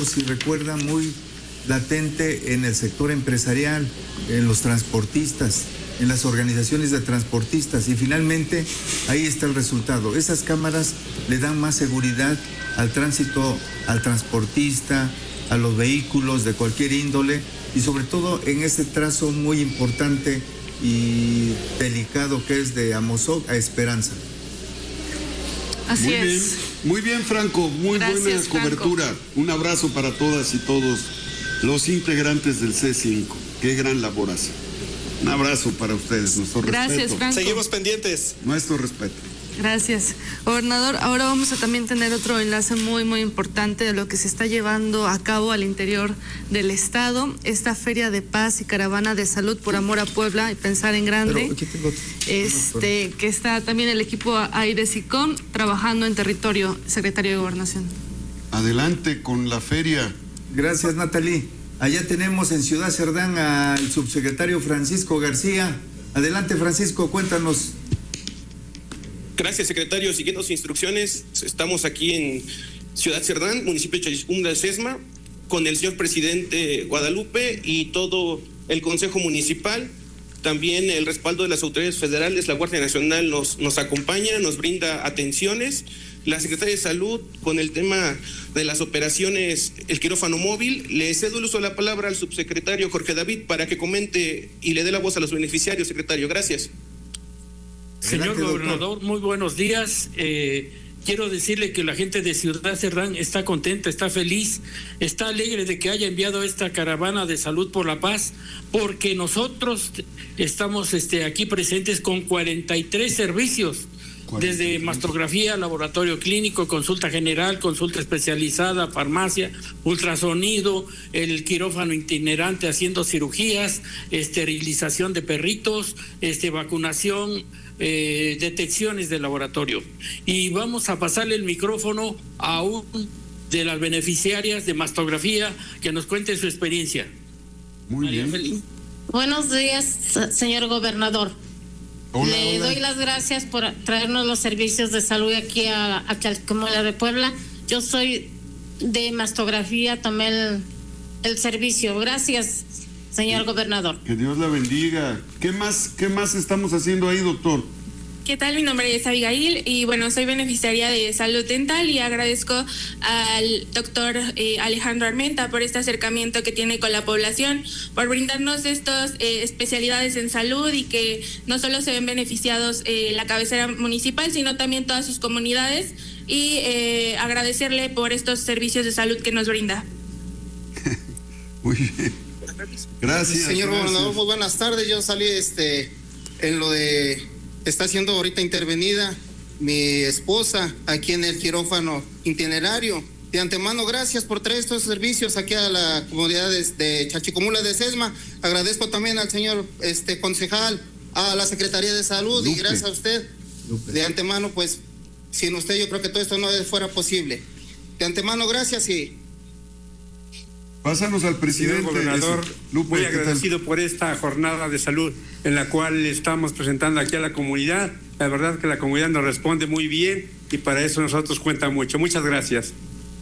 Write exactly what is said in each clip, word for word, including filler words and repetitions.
estado, si recuerdan, muy latente en el sector empresarial, en los transportistas, en las organizaciones de transportistas, y finalmente ahí está el resultado. Esas cámaras le dan más seguridad al tránsito, al transportista, a los vehículos de cualquier índole, y sobre todo en ese trazo muy importante y delicado que es de Amozoc a Esperanza. Así muy es. Bien, muy bien, Franco, muy Gracias, buena Franco. cobertura. Un abrazo para todas y todos los integrantes del C cinco. Qué gran labor hacen. Un abrazo para ustedes, nuestro Gracias, respeto. Franco. Seguimos pendientes. Nuestro respeto. Gracias, gobernador. Ahora vamos a también tener otro enlace muy, muy importante de lo que se está llevando a cabo al interior del estado. Esta Feria de Paz y Caravana de Salud por Amor a Puebla y Pensar en Grande. Pero aquí tengo otro. Este, que está también el equipo Aire SICOM trabajando en territorio, secretario de Gobernación. Adelante con la feria. Gracias, Natalie. Allá tenemos en Ciudad Cerdán al subsecretario Francisco García. Adelante, Francisco, cuéntanos. Gracias, secretario. Siguiendo sus instrucciones, estamos aquí en Ciudad Cerdán, municipio de Chayiscum de Sesma, con el señor presidente Guadalupe y todo el Consejo Municipal. También el respaldo de las autoridades federales, la Guardia Nacional nos, nos acompaña, nos brinda atenciones. La Secretaría de Salud, con el tema de las operaciones, el quirófano móvil, le cedo el uso de la palabra al subsecretario Jorge David para que comente y le dé la voz a los beneficiarios, secretario. Gracias. Señor Adelante, gobernador, doctor. muy buenos días. Eh, quiero decirle que la gente de Ciudad Cerdán está contenta, está feliz, está alegre de que haya enviado esta caravana de salud por la paz, porque nosotros estamos este, aquí presentes con cuarenta y tres servicios, desde mastografía, laboratorio clínico, consulta general, consulta especializada, farmacia, ultrasonido, el quirófano itinerante haciendo cirugías, esterilización de perritos, este, vacunación, eh, detecciones de laboratorio. Y vamos a pasarle el micrófono a un de las beneficiarias de mastografía que nos cuente su experiencia. Muy María bien. Feliz. Buenos días, señor gobernador. Hola, Le hola. doy las gracias por traernos los servicios de salud aquí a, a Calcomula de Puebla. Yo soy de mastografía, tomé el, el servicio. Gracias, señor gobernador. Que Dios la bendiga. ¿Qué más, qué más estamos haciendo ahí, doctor? ¿Qué tal? Mi nombre es Abigail y bueno, soy beneficiaria de salud dental y agradezco al doctor eh, Alejandro Armenta por este acercamiento que tiene con la población, por brindarnos estas eh, especialidades en salud y que no solo se ven beneficiados eh, la cabecera municipal, sino también todas sus comunidades y eh, agradecerle por estos servicios de salud que nos brinda. Muy bien. Gracias. Señor gracias. gobernador, muy buenas tardes. Yo salí este en lo de está siendo ahorita intervenida mi esposa aquí en el quirófano itinerario. De antemano, gracias por traer estos servicios aquí a la comunidad de, de Chachicomula de Sesma. Agradezco también al señor este concejal, a la Secretaría de Salud Lupe. y gracias a usted. Lupe. De antemano, pues, sin usted yo creo que todo esto no fuera posible. De antemano, gracias y Pásanos al presidente. Señor gobernador, Lupe, muy ¿qué tal? agradecido por esta jornada de salud en la cual estamos presentando aquí a la comunidad. La verdad que la comunidad nos responde muy bien y para eso nosotros cuenta mucho. Muchas gracias.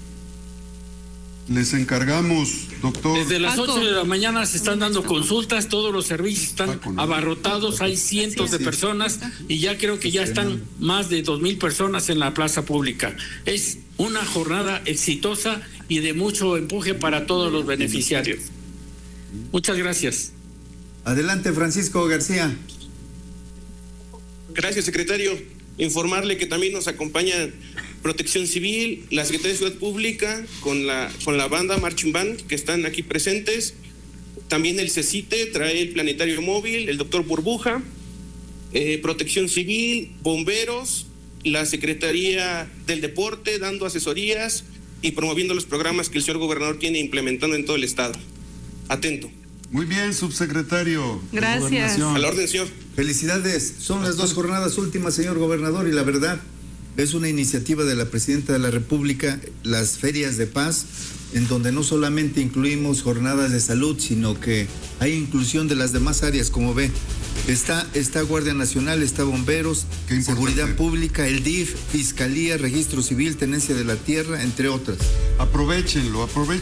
Les encargamos, doctor. Desde las Paco. ocho de la mañana se están dando consultas, todos los servicios están Paco, ¿no? abarrotados, hay cientos de Sí. personas y ya creo que ya están más de dos mil personas en la plaza pública. Es una jornada exitosa y de mucho empuje para todos los beneficiarios. Muchas gracias. Adelante, Francisco García. Gracias, secretario. Informarle que también nos acompaña Protección Civil, la Secretaría de Ciudad Pública, con la, con la banda Marching Band, que están aquí presentes. También el CECITE trae el planetario móvil, el doctor Burbuja, eh, Protección Civil, bomberos, la Secretaría del Deporte, dando asesorías y promoviendo los programas que el señor gobernador tiene implementando en todo el estado. Atento. Muy bien, subsecretario. de Gracias. Gobernación. A la orden, señor. Felicidades. Son las dos jornadas últimas, señor gobernador, y la verdad es una iniciativa de la Presidenta de la República, las ferias de paz, en donde no solamente incluimos jornadas de salud, sino que hay inclusión de las demás áreas, como ve. Está, está Guardia Nacional, está Bomberos, Qué importante. Seguridad Pública, el D I F, Fiscalía, Registro Civil, Tenencia de la Tierra, entre otras. Aprovechenlo, aprovechen.